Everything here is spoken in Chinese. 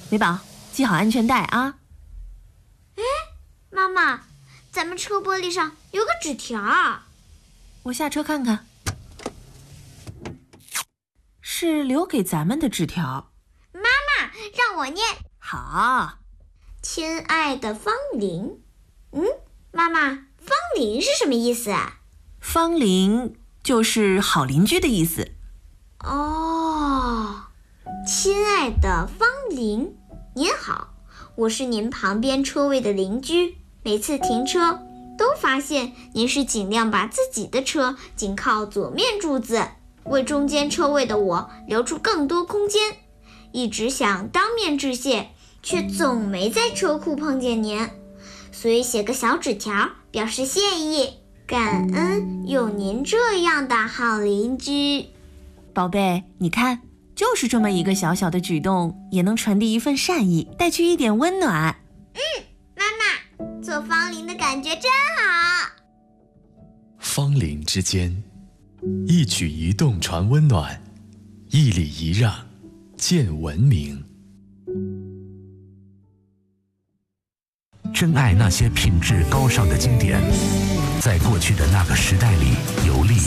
美宝，系好安全带啊。 妈妈，咱们车玻璃上有个纸条。 我下车看看。是留给咱们的纸条。 妈妈，让我念。 好。 亲爱的方玲。妈妈，方玲是什么意思啊？ 方玲就是好邻居的意思。 哦，亲爱的方玲，您好，我是您旁边车位的邻居，每次停车都发现您是尽量把自己的车紧靠左面柱子，为中间车位的我留出更多空间，一直想当面致谢，却总没在车库碰见您，所以写个小纸条表示谢意，感恩有您这样的好邻居。 宝贝，你看，就是这么一个小小的举动，也能传递一份善意，带去一点温暖。 妈妈，做方玲的感觉真好。 方邻之间，一举一动传温暖，一礼一让见文明。 珍爱那些品质高尚的经典，在过去的那个时代里游历。